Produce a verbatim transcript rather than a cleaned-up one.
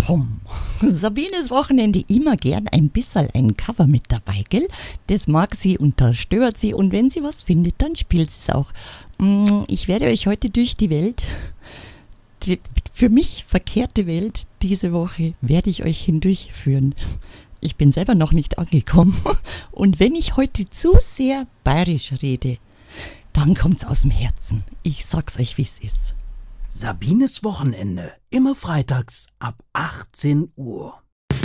Tom. Sabines Wochenende immer gern ein bisschen ein Cover mit dabei, gell? Das mag sie und das stört sie und wenn sie was findet, dann spielt sie es auch. Ich werde euch heute durch die Welt, die für mich verkehrte Welt diese Woche, werde ich euch hindurchführen. Ich bin selber noch nicht angekommen und wenn ich heute zu sehr bayerisch rede, dann kommt's aus dem Herzen. Ich sag's euch, wie's ist. Sabines Wochenende, immer freitags ab achtzehn Uhr.